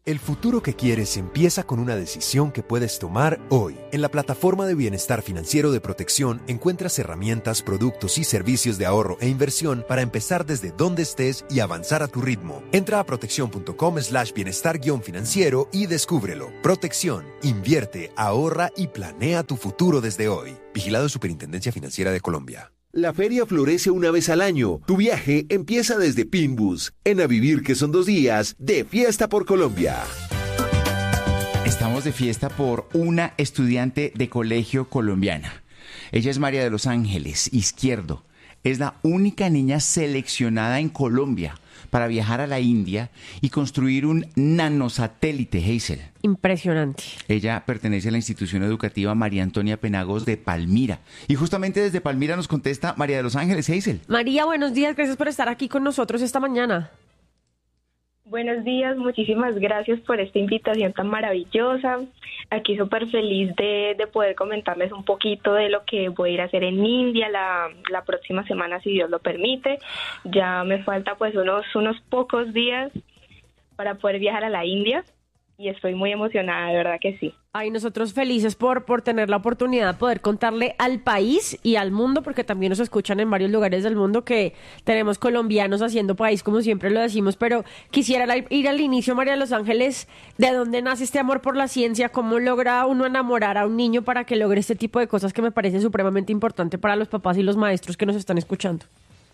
El futuro que quieres empieza con una decisión que puedes tomar hoy. En la plataforma de bienestar financiero de Protección encuentras herramientas, productos y servicios de ahorro e inversión para empezar desde donde estés y avanzar a tu ritmo. Entra a protección.com/bienestar-financiero y descúbrelo. Protección, invierte, ahorra y planea tu futuro desde hoy. Vigilado Superintendencia Financiera de Colombia. La feria florece una vez al año. Tu viaje empieza desde Pinbus. En A Vivir, que son 2 días de fiesta por Colombia. Estamos de fiesta por una estudiante de colegio colombiana. Ella es María de los Ángeles Izquierdo. Es la única niña seleccionada en Colombia para viajar a la India y construir un nanosatélite, Hazel. Impresionante. Ella pertenece a la institución educativa María Antonia Penagos de Palmira. Y justamente desde Palmira nos contesta María de los Ángeles, Hazel. María, buenos días. Gracias por estar aquí con nosotros esta mañana. Buenos días, muchísimas gracias por esta invitación tan maravillosa. Aquí súper feliz de poder comentarles un poquito de lo que voy a ir a hacer en India la próxima semana, si Dios lo permite. Ya me falta pues unos pocos días para poder viajar a la India y estoy muy emocionada, de verdad que sí. Ay, nosotros felices por tener la oportunidad de poder contarle al país y al mundo, porque también nos escuchan en varios lugares del mundo, que tenemos colombianos haciendo país, como siempre lo decimos, pero quisiera ir al inicio, María de los Ángeles, ¿de dónde nace este amor por la ciencia? ¿Cómo logra uno enamorar a un niño para que logre este tipo de cosas que me parece supremamente importante para los papás y los maestros que nos están escuchando?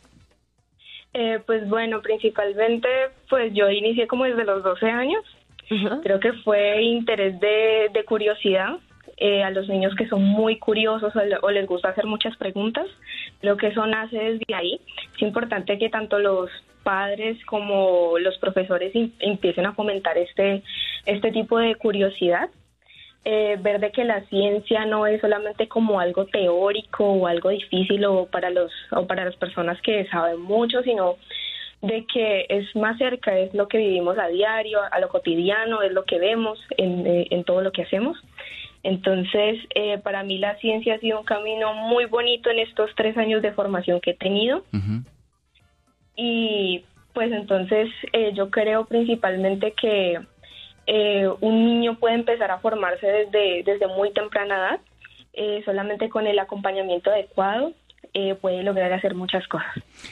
Pues bueno, principalmente pues yo inicié como desde los 12 años. Uh-huh. Creo que fue interés de curiosidad a los niños que son muy curiosos o les gusta hacer muchas preguntas. Lo que eso nace desde ahí. Es importante que tanto los padres como los profesores empiecen a fomentar este tipo de curiosidad. Ver de que la ciencia no es solamente como algo teórico o algo difícil o para las personas que saben mucho, sino de que es más cerca, es lo que vivimos a diario, a lo cotidiano, es lo que vemos en todo lo que hacemos. Entonces, para mí la ciencia ha sido un camino muy bonito en estos 3 años de formación que he tenido. Uh-huh. Y pues entonces yo creo principalmente que un niño puede empezar a formarse desde muy temprana edad, solamente con el acompañamiento adecuado puede lograr hacer muchas cosas.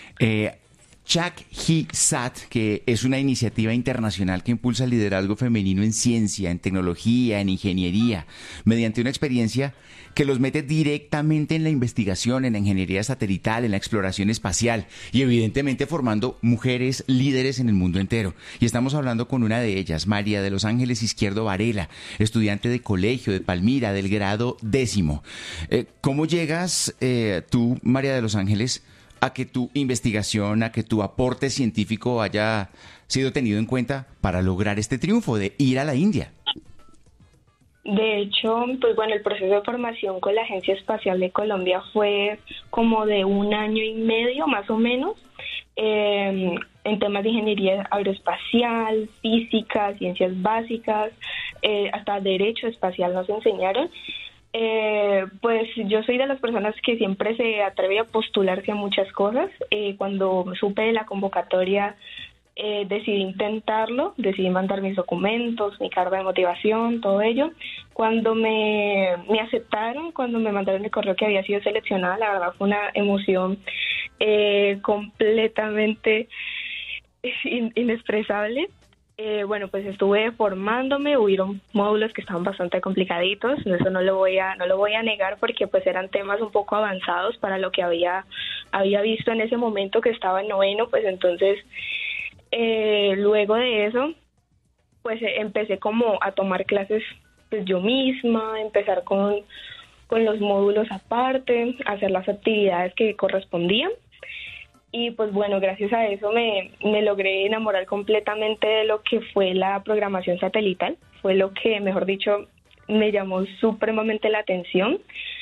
CHAC-HI-SAT, que es una iniciativa internacional que impulsa el liderazgo femenino en ciencia, en tecnología, en ingeniería, mediante una experiencia que los mete directamente en la investigación, en la ingeniería satelital, en la exploración espacial y evidentemente formando mujeres líderes en el mundo entero. Y estamos hablando con una de ellas, María de los Ángeles Izquierdo Varela, estudiante de colegio de Palmira del grado 10º. ¿Cómo llegas tú, María de los Ángeles, a que tu investigación, a que tu aporte científico haya sido tenido en cuenta para lograr este triunfo de ir a la India? De hecho, pues bueno, el proceso de formación con la Agencia Espacial de Colombia fue como de 1 año y medio, más o menos, en temas de ingeniería aeroespacial, física, ciencias básicas, hasta derecho espacial nos enseñaron. Pues yo soy de las personas que siempre se atreve a postularse a muchas cosas. Cuando supe de la convocatoria, decidí intentarlo, decidí mandar mis documentos, mi carta de motivación, todo ello. Cuando me aceptaron, cuando me mandaron el correo que había sido seleccionada, la verdad fue una emoción completamente inexpresable. Bueno, pues estuve formándome, hubieron módulos que estaban bastante complicaditos, eso no lo voy a negar porque pues eran temas un poco avanzados para lo que había visto en ese momento que estaba en 9º, pues entonces luego de eso pues empecé como a tomar clases pues yo misma, empezar con los módulos aparte, hacer las actividades que correspondían. Y pues bueno, gracias a eso me logré enamorar completamente de lo que fue la programación satelital. Fue lo que, mejor dicho, me llamó supremamente la atención.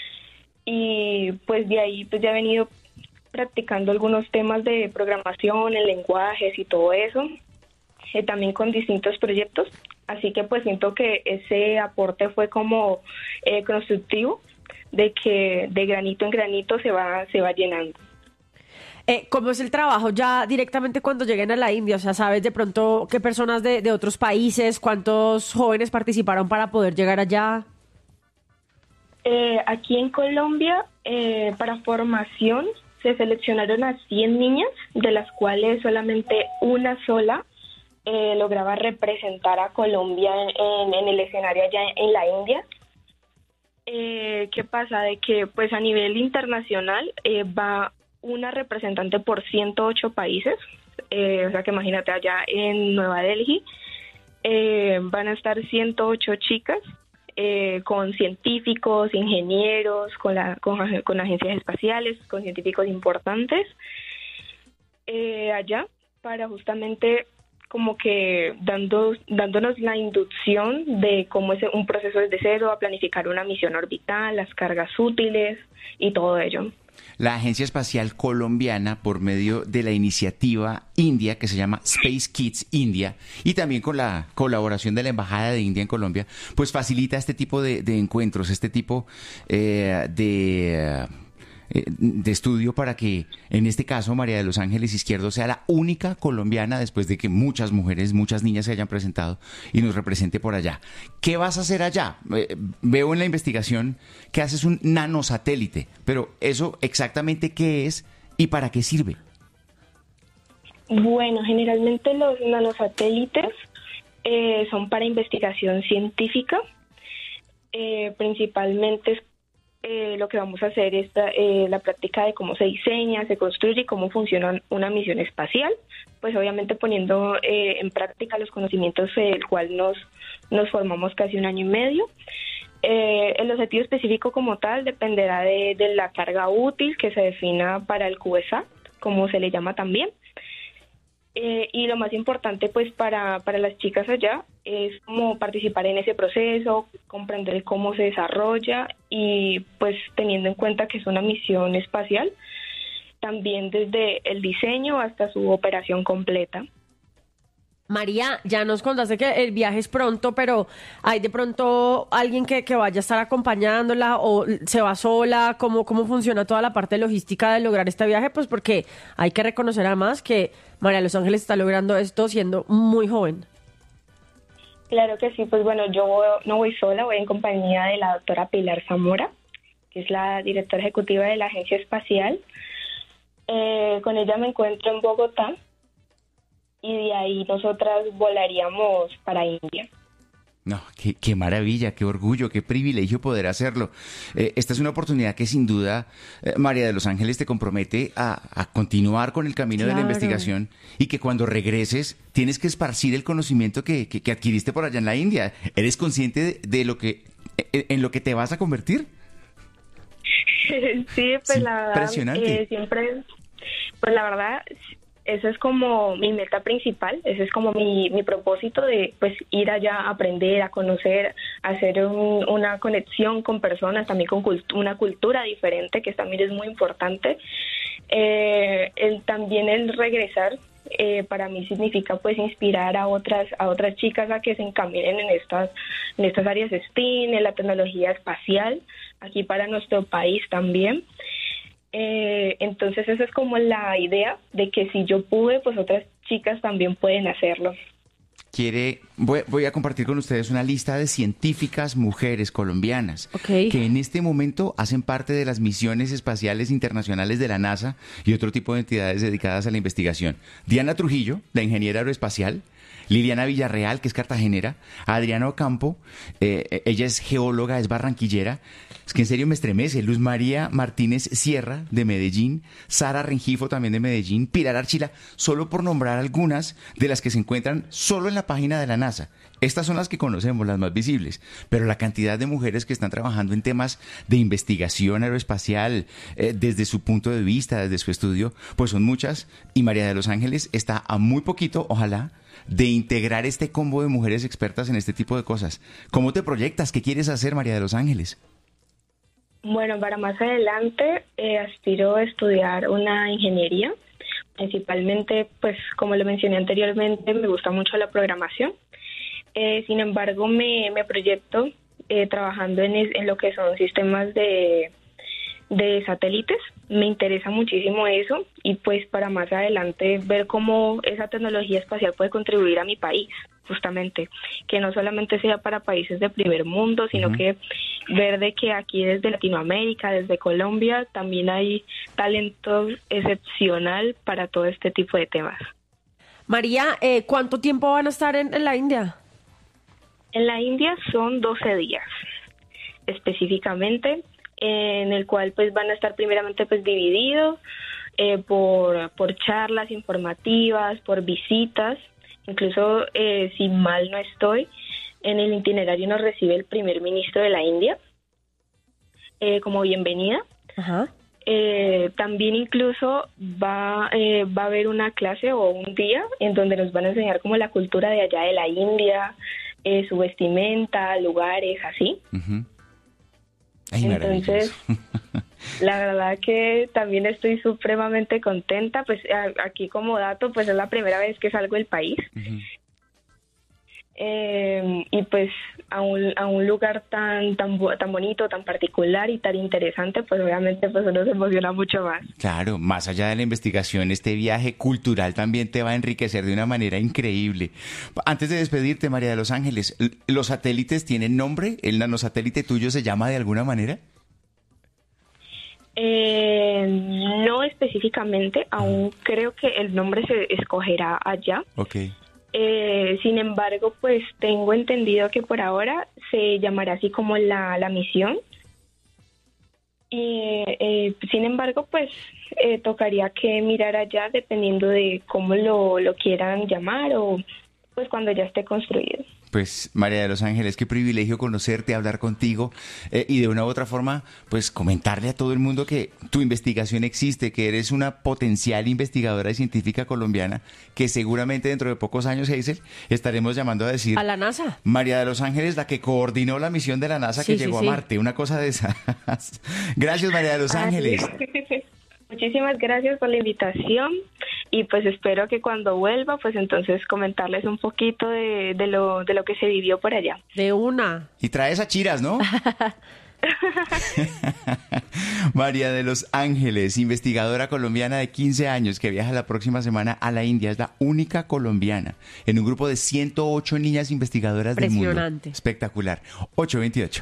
Y pues de ahí pues ya he venido practicando algunos temas de programación, en lenguajes y todo eso, también con distintos proyectos. Así que pues siento que ese aporte fue como constructivo, de que de granito en granito se va llenando. ¿Cómo es el trabajo ya directamente cuando lleguen a la India? O sea, ¿sabes de pronto qué personas de otros países, cuántos jóvenes participaron para poder llegar allá? Aquí en Colombia, para formación, se seleccionaron a 100 niñas, de las cuales solamente una sola lograba representar a Colombia en el escenario allá en la India. ¿Qué pasa? De que pues a nivel internacional va una representante por 108 países, o sea que imagínate allá en Nueva Delhi, van a estar 108 chicas con científicos, ingenieros, con agencias espaciales, con científicos importantes allá para justamente como que dándonos la inducción de cómo es un proceso desde cero, a planificar una misión orbital, las cargas útiles y todo ello. La Agencia Espacial Colombiana, por medio de la iniciativa India, que se llama Space Kids India, y también con la colaboración de la Embajada de India en Colombia, pues facilita este tipo de encuentros, este tipo de estudio para que, en este caso, María de los Ángeles Izquierdo sea la única colombiana, después de que muchas mujeres, muchas niñas se hayan presentado, y nos represente por allá. ¿Qué vas a hacer allá? Veo en la investigación que haces un nanosatélite, pero ¿eso exactamente qué es y para qué sirve? Bueno, generalmente los nanosatélites son para investigación científica, principalmente lo que vamos a hacer es la práctica de cómo se diseña, se construye y cómo funciona una misión espacial, pues obviamente poniendo en práctica los conocimientos del cual nos formamos casi 1 año y medio. El objetivo específico como tal dependerá de la carga útil que se defina para el CubeSat, como se le llama también. Y lo más importante pues para las chicas allá es como participar en ese proceso, comprender cómo se desarrolla y pues teniendo en cuenta que es una misión espacial, también desde el diseño hasta su operación completa. María, ya nos contaste que el viaje es pronto, pero ¿hay de pronto alguien que vaya a estar acompañándola o se va sola? ¿Cómo funciona toda la parte logística de lograr este viaje? Pues porque hay que reconocer además que María de los Ángeles está logrando esto siendo muy joven. Claro que sí, pues bueno, yo no voy sola, voy en compañía de la doctora Pilar Zamora, que es la directora ejecutiva de la Agencia Espacial. Con ella me encuentro en Bogotá. Y de ahí nosotras volaríamos para India. No, qué maravilla, qué orgullo, qué privilegio poder hacerlo. Esta es una oportunidad que sin duda, María de los Ángeles, te compromete a continuar con el camino de la investigación y que cuando regreses tienes que esparcir el conocimiento que adquiriste por allá en la India. ¿Eres consciente de lo que en lo que te vas a convertir? Sí, pues la verdad, impresionante. Siempre, pues la verdad, esa es como mi meta principal, ese es como mi propósito de pues ir allá a aprender, a conocer, a hacer una conexión con personas, también con una cultura diferente, que también es muy importante. También el regresar para mí significa pues inspirar a otras chicas a que se encaminen en estas áreas STEAM, en la tecnología espacial, aquí para nuestro país también. Entonces esa es como la idea de que si yo pude, pues otras chicas también pueden hacerlo. Voy a compartir con ustedes una lista de científicas mujeres colombianas que en este momento hacen parte de las misiones espaciales internacionales de la NASA y otro tipo de entidades dedicadas a la investigación. Diana Trujillo, la ingeniera aeroespacial; Liliana Villarreal, que es cartagenera; Adriana Ocampo, ella es geóloga, es barranquillera, es que en serio me estremece; Luz María Martínez Sierra, de Medellín; Sara Rengifo, también de Medellín; Pilar Archila, solo por nombrar algunas de las que se encuentran solo en la página de la NASA. Estas son las que conocemos, las más visibles, pero la cantidad de mujeres que están trabajando en temas de investigación aeroespacial, desde su punto de vista, desde su estudio, pues son muchas, y María de los Ángeles está a muy poquito, ojalá, de integrar este combo de mujeres expertas en este tipo de cosas. ¿Cómo te proyectas? ¿Qué quieres hacer, María de los Ángeles? Bueno, para más adelante aspiro a estudiar una ingeniería. Principalmente, pues como lo mencioné anteriormente, me gusta mucho la programación. Sin embargo, me proyecto trabajando en lo que son sistemas de de satélites. Me interesa muchísimo eso y pues para más adelante ver cómo esa tecnología espacial puede contribuir a mi país, justamente, que no solamente sea para países de primer mundo, sino que ver de que aquí desde Latinoamérica, desde Colombia, también hay talento excepcional para todo este tipo de temas. María, ¿cuánto tiempo van a estar en la India? En la India son 12 días, específicamente, en el cual pues van a estar primeramente pues divididos por charlas informativas, por visitas. Incluso, si mal no estoy, en el itinerario nos recibe el primer ministro de la India como bienvenida. Ajá. También incluso va a haber una clase o un día en donde nos van a enseñar como la cultura de allá de la India, su vestimenta, lugares, así. Ay, entonces, la verdad que también estoy supremamente contenta, pues aquí como dato, pues es la primera vez que salgo del país. Y pues a un lugar tan bonito, tan particular y tan interesante, pues obviamente pues uno se emociona mucho más. Claro, más allá de la investigación, este viaje cultural también te va a enriquecer de una manera increíble. Antes de despedirte, María de los Ángeles, ¿los satélites tienen nombre? ¿El nanosatélite tuyo se llama de alguna manera? No específicamente, aún creo que el nombre se escogerá allá. Okay. Sin embargo, pues tengo entendido que por ahora se llamará así como la misión. Y sin embargo, pues tocaría que mirar allá dependiendo de cómo lo quieran llamar o pues cuando ya esté construido. Pues María de los Ángeles, qué privilegio conocerte, hablar contigo y de una u otra forma, pues comentarle a todo el mundo que tu investigación existe, que eres una potencial investigadora y científica colombiana, que seguramente dentro de pocos años, Hazel, estaremos llamando a decir... A la NASA. María de los Ángeles, la que coordinó la misión de la NASA que llegó a Marte, una cosa de esas. Gracias, María de los Ángeles. Muchísimas gracias por la invitación y pues espero que cuando vuelva pues entonces comentarles un poquito de lo que se vivió por allá. De una. Y traes a Chiras, ¿no? María de los Ángeles, investigadora colombiana de 15 años que viaja la próxima semana a la India, es la única colombiana en un grupo de 108 niñas investigadoras del mundo. Impresionante. Espectacular. 8:28.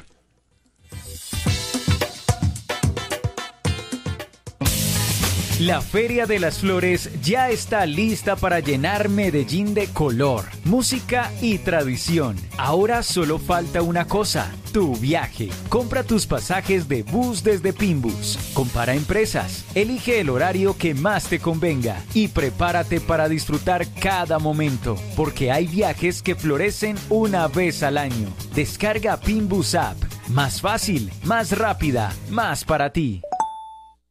La Feria de las Flores ya está lista para llenar Medellín de color, música y tradición. Ahora solo falta una cosa, tu viaje. Compra tus pasajes de bus desde Pinbus. Compara empresas, elige el horario que más te convenga y prepárate para disfrutar cada momento, porque hay viajes que florecen una vez al año. Descarga Pinbus App. Más fácil, más rápida, más para ti.